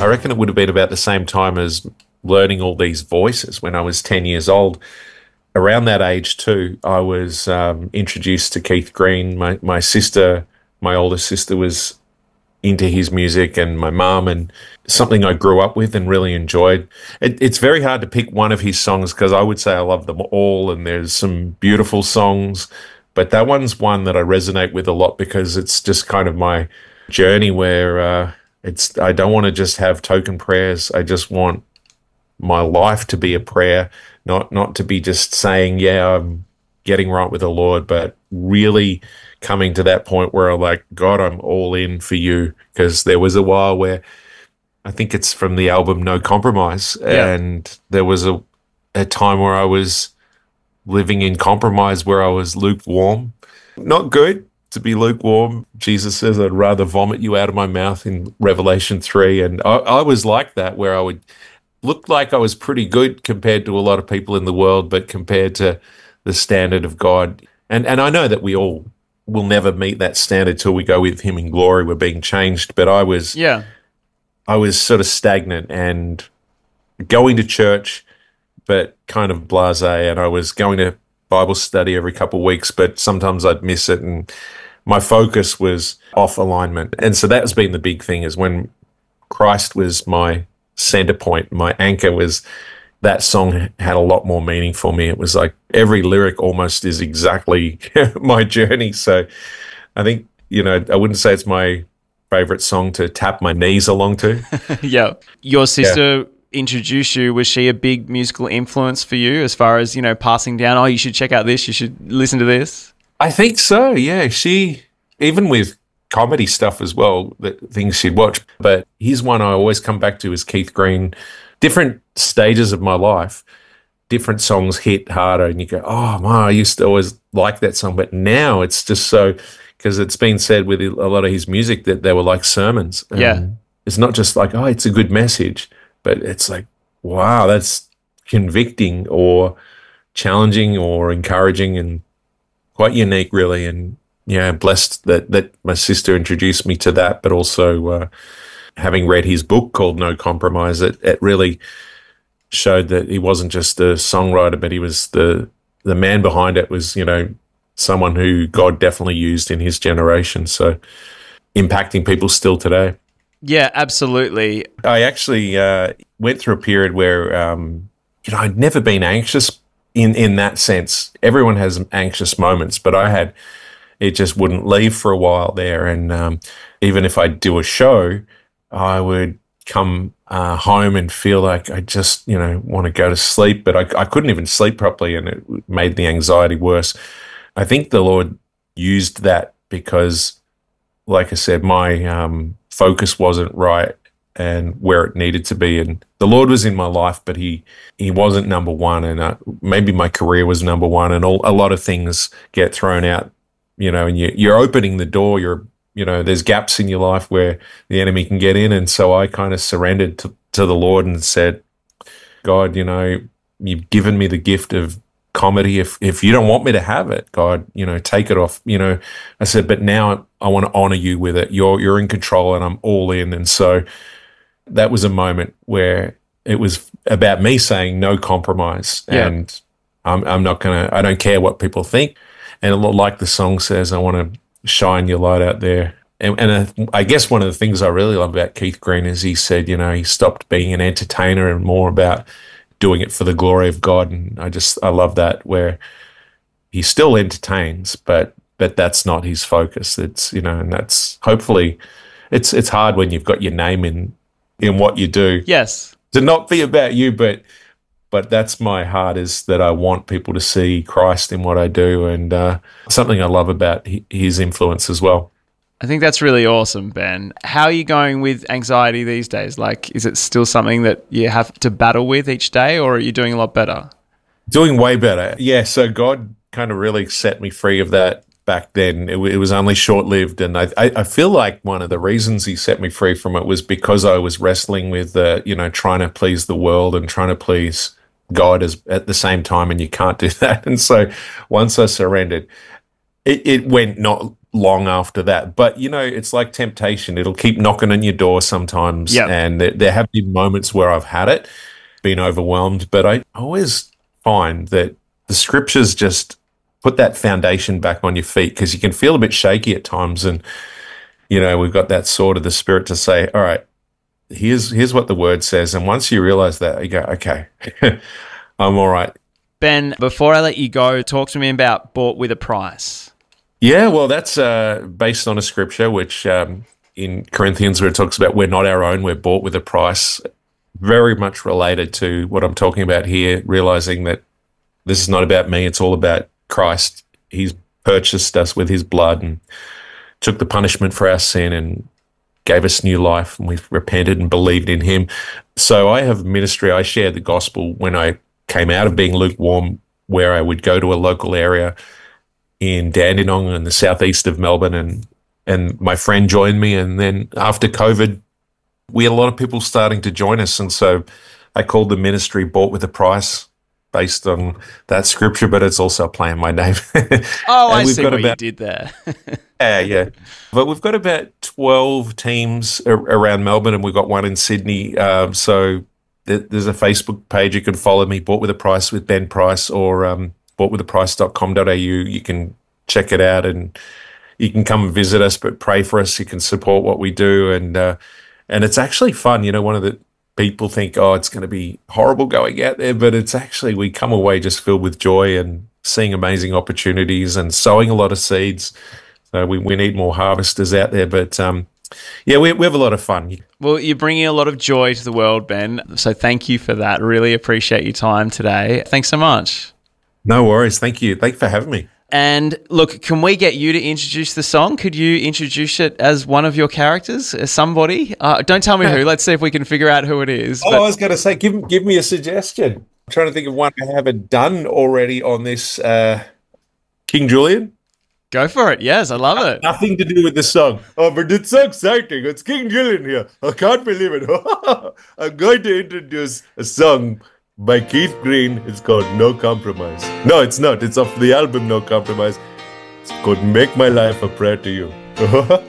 I reckon it would have been about the same time as learning all these voices when I was 10 years old. Around that age too, I was introduced to Keith Green. My sister, my older sister, was into his music, and my mum, and something I grew up with and really enjoyed. It's very hard to pick one of his songs because I would say I love them all, and there's some beautiful songs, but that one's one that I resonate with a lot because it's just kind of my journey where I don't want to just have token prayers. I just want my life to be a prayer, not to be just saying, yeah, I'm getting right with the Lord, but really coming to that point where I'm like, God, I'm all in for you. Because there was a while where I think it's from the album No Compromise, and there was a time where I was living in compromise, where I was lukewarm. Not good to be lukewarm. Jesus says, I'd rather vomit you out of my mouth in Revelation 3. And I was like that, where I would look like I was pretty good compared to a lot of people in the world, but compared to the standard of God. And I know that we all will never meet that standard till we go with him in glory. We're being changed. But I was sort of stagnant and going to church, but kind of blasé. And I was going to Bible study every couple of weeks, but sometimes I'd miss it. And my focus was off alignment. And so that's been the big thing, is when Christ was my center point, my anchor, was that song had a lot more meaning for me. It was like every lyric almost is exactly my journey. So I think, I wouldn't say it's my favorite song to tap my knees along to. Yeah. Your sister introduced you. Was she a big musical influence for you as far as, passing down, oh, you should check out this, you should listen to this? I think so, yeah. She, even with comedy stuff as well, the things she'd watch. But here's one I always come back to is Keith Green. Different stages of my life, different songs hit harder, and you go, oh, my, I used to always like that song. But now it's just so, because it's been said with a lot of his music that they were like sermons. It's not just like, oh, it's a good message, but it's like, wow, that's convicting or challenging or encouraging and quite unique, really. And yeah, blessed that my sister introduced me to that, but also having read his book called No Compromise, it really showed that he wasn't just a songwriter, but he was the man behind it was, someone who God definitely used in his generation. So impacting people still today. Yeah, absolutely. I actually went through a period where, I'd never been anxious in that sense. Everyone has anxious moments, but it just wouldn't leave for a while there. And even if I do a show, I would come home and feel like I just, want to go to sleep, but I couldn't even sleep properly, and it made the anxiety worse. I think the Lord used that because, like I said, my focus wasn't right and where it needed to be. And the Lord was in my life, but he wasn't number one. And maybe my career was number one, and a lot of things get thrown out, and you're opening the door, there's gaps in your life where the enemy can get in. And so I kind of surrendered to the Lord and said, God, you've given me the gift of comedy. If you don't want me to have it, God, take it off. I said, but now I want to honor you with it. You're in control, and I'm all in. And so that was a moment where it was about me saying no compromise. Yeah. And I'm not I don't care what people think. And like the song says, I want to shine your light out there. And I guess one of the things I really love about Keith Green is he said, he stopped being an entertainer and more about doing it for the glory of God. And I love that, where he still entertains, but that's not his focus. It's, and that's hopefully it's hard when you've got your name in what you do. Yes. To not be about you, but that's my heart, is that I want people to see Christ in what I do, and something I love about his influence as well. I think that's really awesome, Ben. How are you going with anxiety these days? Like, is it still something that you have to battle with each day, or are you doing a lot better? Doing way better. Yeah, so God kind of really set me free of that back then. It was only short-lived, and I feel like one of the reasons he set me free from it was because I was wrestling with, trying to please the world and trying to please God at the same time, and you can't do that. And so once I surrendered, it went not long after that. But, it's like temptation. It'll keep knocking on your door sometimes. Yep. And there have been moments where I've had it, been overwhelmed. But I always find that the scriptures just put that foundation back on your feet, because you can feel a bit shaky at times. And, we've got that sword of the Spirit to say, all right, here's what the word says. And once you realize that, you go, okay, I'm all right. Ben, before I let you go, talk to me about Bought with a Price. Yeah, well, that's based on a scripture, which in Corinthians, where it talks about we're not our own, we're bought with a price. Very much related to what I'm talking about here, realizing that this is not about me, it's all about Christ. He's purchased us with his blood and took the punishment for our sin and gave us new life, and we've repented and believed in him. So I have ministry. I shared the gospel when I came out of being lukewarm, where I would go to a local area in Dandenong in the southeast of Melbourne, and my friend joined me. And then after COVID, we had a lot of people starting to join us. And so I called the ministry Bought with a Price, based on that scripture, but it's also playing my name. Oh, I see what you did there. Yeah. But we've got about 12 teams around Melbourne, and we've got one in Sydney. So there's a Facebook page. You can follow me, Bought with a Price with Ben Price, or boughtwithaprice.com.au. You can check it out, and you can come and visit us, but pray for us. You can support what we do. And it's actually fun. One of the people think, oh, it's going to be horrible going out there, but it's actually, we come away just filled with joy and seeing amazing opportunities and sowing a lot of seeds. So we need more harvesters out there, but we have a lot of fun. Well, you're bringing a lot of joy to the world, Ben. So thank you for that. Really appreciate your time today. Thanks so much. No worries. Thank you. Thanks for having me. And look, can we get you to introduce the song? Could you introduce it as one of your characters, as somebody? Don't tell me who. Let's see if we can figure out who it is. I was going to say, give me a suggestion. I'm trying to think of one I haven't done already on this. King Julian? Go for it. Yes, I love it. Nothing to do with the song. Oh, but it's so exciting. It's King Julian here. I can't believe it. I'm going to introduce a song by Keith Green. It's called No Compromise. No, it's not. It's off the album No Compromise. It's called Make My Life a Prayer to You.